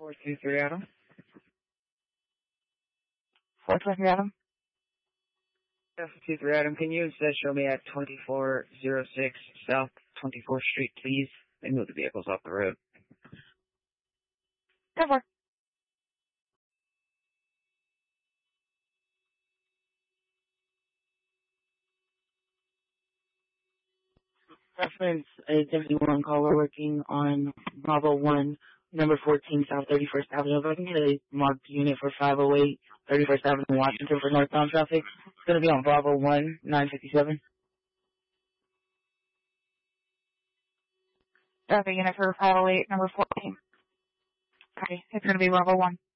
423 Adam. 423 Adam? 423 Adam, can you instead show me at 2406 South 24th Street, please? They move the vehicles off the road. Cover. Reference is definitely one caller working on Bravo 1, number 14 South 31st Avenue. If I can get a marked unit for 508 31st Avenue, Washington for northbound traffic, it's going to be on Bravo 1, 957. Okay, unit for 508, number 14. Okay, it's going to be Bravo 1.